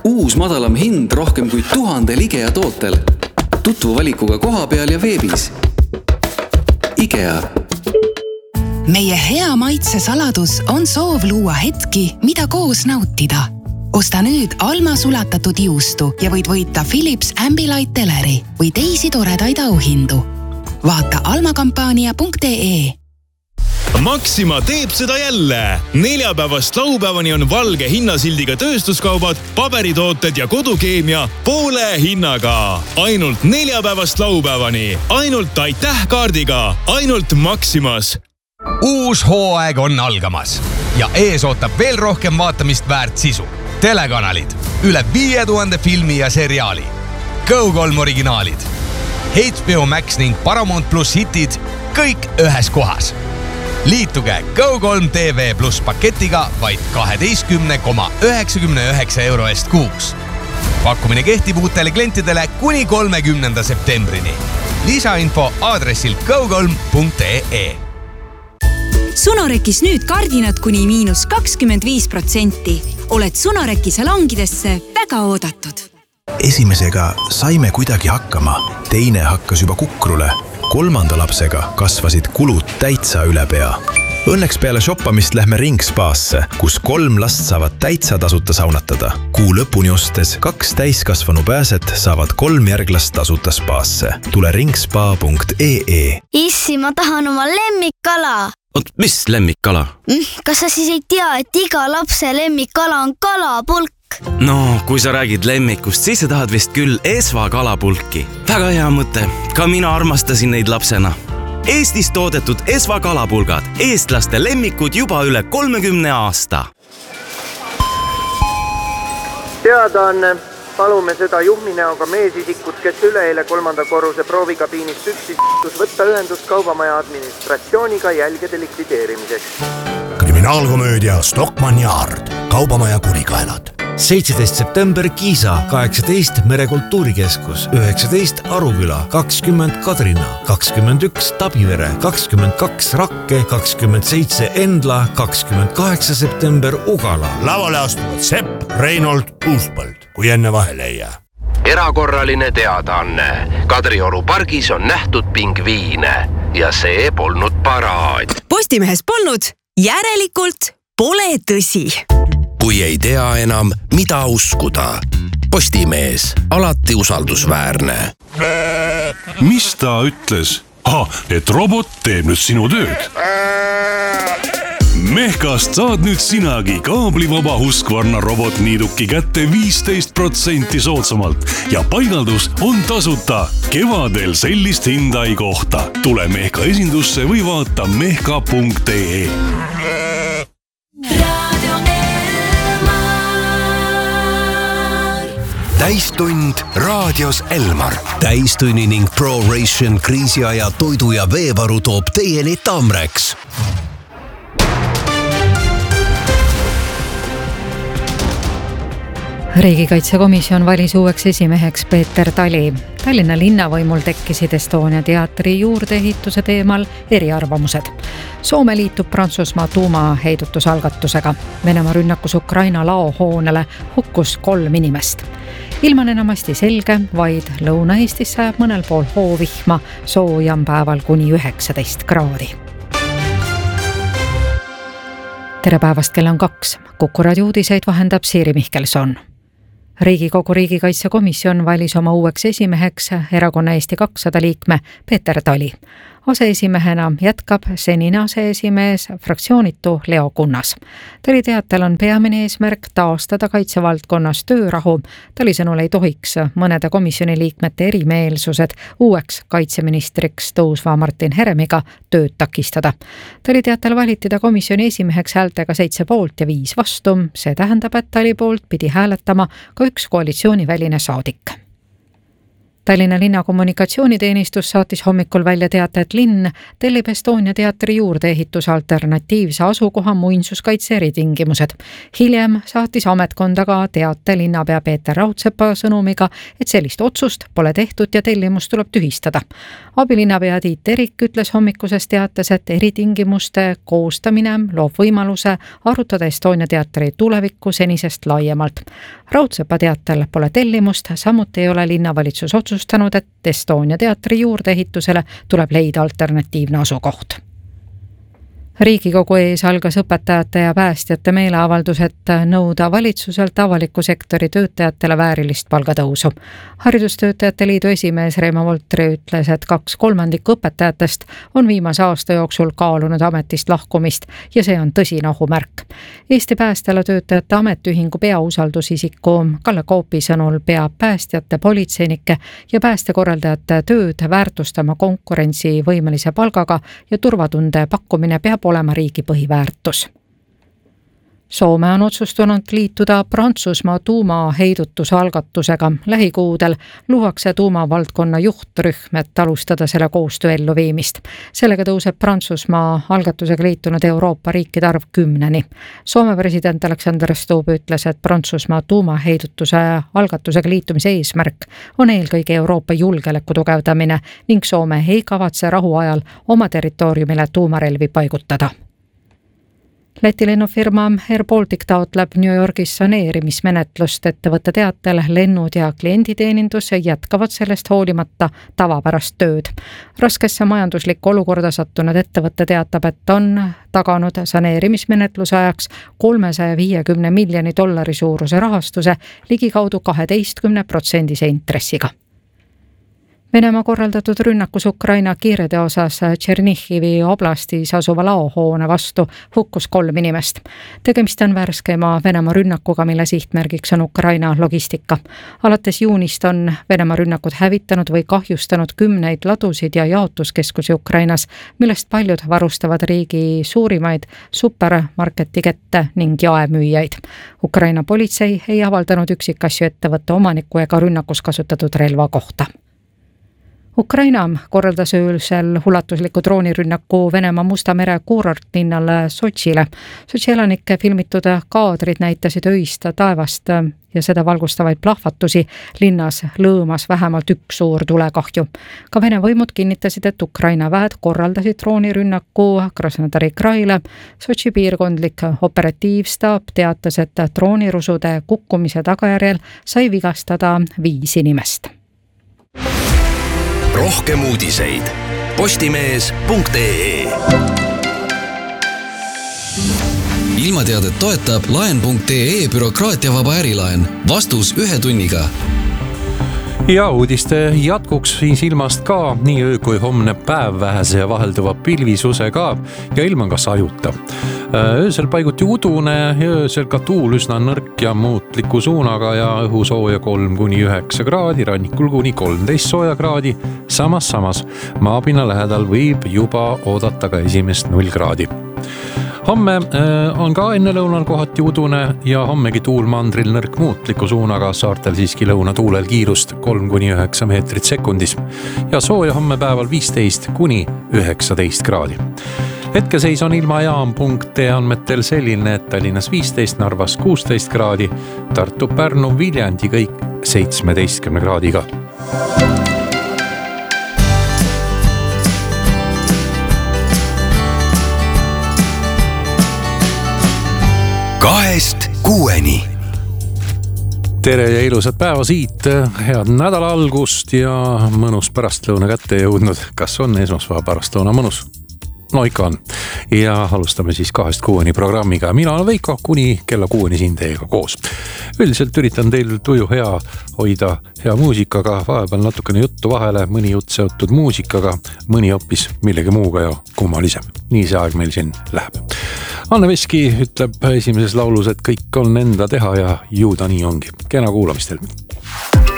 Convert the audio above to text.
Uus madalam hind rohkem kui 1000 IKEA tootel. Tutvu valikuga koha peal ja veebis. IKEA. Meie hea maitse saladus on soov luua hetki, mida koos nautida. Osta nüüd Alma sulatatud juustu ja võid võita Philips Ambilight teleri või teisi toredaid auhindu. Vaata almakampaania.ee. Maxima teeb seda jälle. Neljapäevast laupäevani on valge hinnasildiga tööstuskaubad, paberitooted ja kodukeemia poole hinnaga. Ainult neljapäevast laupäevani. Ainult aitäh kaardiga. Ainult Maximas. Uus hooaeg on algamas ja ees ootab veel rohkem vaatamist väärt sisu. Telekanalid, üle 5000 filmi ja seriaali, Go3 originaalid, HBO Max ning Paramount Plus hitid, kõik ühes kohas. Liituge Go3 TV Plus paketiga vaid 12,99 euro eest kuus. Pakkumine kehtib uutele klientidele kuni 30. septembrini. Lisainfo aadressil go3.ee. Sunorekis nüüd kardinad kuni -25%. Oled Sunoreki salongidesse väga oodatud. Esimesega saime kuidagi hakkama, teine hakkas juba kukrule. 3. lapsega kasvasid kulud täitsa üle pea. Õnneks peale shoppamist lähme Ringspaasse, kus 3 last saavad täitsa tasuta saunatada. Kuu lõpuni ostes 2 täiskasvanu pääset saavad 3 järglast tasuta spaasse. Tule ringspa.ee. Issi, ma tahan oma lemmikkala. Oot, mis lemmikkala? Kas sa siis ei tea, et iga lapse lemmikkala on kalapulk? No, kui sa räägid lemmikust, siis sa tahad vist küll Esva kalapulki. Väga hea mõte. Ka mina armastasin neid lapsena. Eestis toodetud Esva kalapulgad. Eestlaste lemmikud juba üle 30 aasta. Teadaanne. Palume seda juhminäoga meesisikut, kes üleeile 3. korruse proovikabiinist üksis võtta ühendust kaubamaja administratsiooniga jälgede likvideerimiseks. Kriminaalkomöödia Stockmann ja Ard. Kaubamaja kurikaelad. 17. september Kiisa, 18 Merekultuurikeskus, 19 Aruküla, 20 Kadrina, 21 Tabivere, 22 Rakke, 27 Endla, 28 september Ugala. Lavale astuvad Sepp, Reinhold, Uuspõld, kui enne vahele ei jää. Erakorraline teadaanne. Kadrioru pargis on nähtud pingviine ja see polnud paraad. Postimehes polnud, järelikult pole tõsi. Kui ei tea enam, mida uskuda. Postimees, alati usaldusväärne. Mis ta ütles? Et robot teeb nüüd sinu tööd. Mehkast saad nüüd sinagi kaablivaba Husqvarna robotniiduki kätte 15% soodsamalt ja paigaldus on tasuta. Kevadel sellist hinda ei kohta. Tule Mehka esindusse või vaata mehka.ee. Täistund raadios Elmar. Täistunni ning ProRation kriisiaja toidu ja veevaru toob teieni Tamrex. Riigikaitsekomisjon valis uueks esimeheks Peeter Tali. Tallinna linnavõimul tekkisid Estonia teatri juurdeehituse teemal eriarvamused. Soome liitub Prantsusmaa tuumaheidutusalgatusega. Venemaa rünnakus Ukraina laohoonele hukkus 3 inimest. Ilm on enamasti selge, vaid Lõuna-Eestis sajab mõnel pool hoovihma, soojam päeval kuni 19 kraadi. Tere päevast, kell on 2. Kuku raadio uudiseid vahendab Siiri Mihkelson. Riigikogu riigikaitsekomisjon valis oma uueks esimeheks erakonna Eesti 200 liikme Peeter Tali. Aseesimehena jätkab senine aseesimees fraktsioonitu Leo Kunnas. Tali teatel on peamine eesmärk taastada kaitsevaldkonnas töörahu. Tali sõnul ei tohiks mõnede komisjoni liikmete erimeelsused uueks kaitseministriks tõusva Martin Heremiga tööd takistada. Tali teatel valiti ta komisjoni esimeheks häältega 7 poolt ja 5 vastu. See tähendab, et Tali poolt pidi hääletama ka üks koalitsiooniväline saadik. Tallinna linna kommunikatsiooniteenistus saatis hommikul välja teate, et linn tellib Estonia teatri juurdeehituse alternatiivse asukoha muinsuskaitse eritingimused. Hiljem saatis ametkonda ka teate linnapea Peeter Raudsepa sõnumiga, et sellist otsust pole tehtud ja tellimus tuleb tühistada. Abilinnapea Tiit Erik ütles hommikuses teates, et eritingimuste koostamine loob võimaluse arutada Estonia teatri tulevikku senisest laiemalt. Raudsepa teatel pole tellimust, samuti ei ole linnavalitsus otsustanud, et Estonia teatri juurdeehitusele tuleb leida alternatiivne asukoht. Riigikogu ees algas õpetajate ja päästjate meeleavaldus, et nõuda valitsuselt avaliku sektori töötajatele väärilist palgatõusu. Haridustöötajate liidu esimees Reimo Voltri ütles, et 2/3 õpetajatest on viimase aasta jooksul kaalunud ametist lahkumist ja see on tõsine ohumärk. Eesti Päästjalatöötajate Ametiühingu peausaldusisiku Kalle Koopi sõnul peab päästjate, politseinike ja päästekorraldajate tööd väärtustama konkurentsivõimelise palgaga ja turvatunde pakkumine peab olema riigi põhiväärtus. Soome on otsustanud liituda Prantsusmaa tuumaheidutuse algatusega. Lähikuudel luuakse tuumavaldkonna juhtrühm, et alustada selle koostöö elluviimist. Sellega tõuseb Prantsusmaa algatusega liitunud Euroopa riikide arv 10-ni. Soome president Alexander Stubb ütles, et Prantsusmaa tuumaheidutuse algatusega liitumise eesmärk on eelkõige Euroopa julgeoleku tugevdamine ning Soome ei kavatse rahuajal oma territooriumile tuumarelvi paigutada. Läti lennufirma Air Baltic taotleb New Yorgis saneerimismenetlust. Ettevõtte teatel lennud ja klienditeenindus jätkavad sellest hoolimata tavapärast tööd. Raskesse majanduslikku olukorda sattunud ettevõtte teatab, et on taganud saneerimismenetluse ajaks $350 miljoni suuruse rahastuse ligikaudu 12% intressiga. Venemaa korraldatud rünnakus Ukraina kiirede osas Tšernihivi oblastis asuva laohoone vastu hukkus 3 inimest. Tegemist on värskeima Venemaa rünnakuga, mille sihtmärgiks on Ukraina logistika. Alates juunist on Venemaa rünnakud hävitanud või kahjustanud 10 ladusid ja jaotuskeskusi Ukrainas, millest paljud varustavad riigi suurimaid supermarketikette ning jaemüüjaid. Ukraina politsei ei avaldanud üksikasju ettevõtte omaniku ega rünnakus kasutatud relva kohta. Ukraina korraldas öösel ulatusliku droonirünnaku Venemaa Musta mere kuurortlinnale Sotšile. Sotši elanike filmitud kaadrid näitasid öist taevast ja seda valgustavaid plahvatusi. Linnas lõõmas vähemalt üks suur tulekahju. Ka Vene võimud kinnitasid, et Ukraina väed korraldasid droonirünnaku Krasnodari kraile. Sotši piirkondlik operatiivstaap teatas, et droonirusude kukkumise tagajärjel sai vigastada 5 inimest. Rohkem uudiseid postimees.ee. Ilmateadet toetab laen.ee bürokraatiavaba ärilaen. Vastus 1 tunniga. Ja uudiste jätkuks silmast ka nii öö kui homne päev vähese ja vahelduva pilvisusega ja ilma ka sajuta. Öösel paiguti udune ja öösel ka tuul üsna nõrk ja muutliku suunaga ja õhusooja 3-9 kraadi, rannikul kuni 13 sooja kraadi. Samas maapinna lähedal võib juba oodata ka esimest 0 kraadi. Homme on ka enne lõunal kohati udune ja hommegi tuul mandril nõrk muutliku suunaga, saartel siiski lõunatuulel kiirust 3-9 meetrit sekundis ja sooja homme päeval 15-19 kraadi. Hetkeseis on ilmajaam.ee andmetel selline, et Tallinnas 15, Narvas 16 kraadi, Tartu, Pärnu, Viljandi kõik 17 kraadiga. Kahest 6-ni. Tere ja ilusat päeva siit, head nädala algust ja mõnus pärastlõuna kätte jõudnud. Kas on esmaspäeva pärastlõuna mõnus? No ikka on. Ja alustame siis 2-6 programmiga. Mina olen Veiko, kuni kella 6 siin teiega koos. Üldiselt üritan teil tuju hea hoida hea muusikaga, vahepeal natukene juttu vahele, mõni jutt seotud muusikaga, mõni hoopis millegi muuga ja kummalisem. Nii see aeg meil siin läheb. Anne Veski ütleb esimeses laulus, et kõik on enda teha ja ju ta nii ongi. Kena kuulamistel.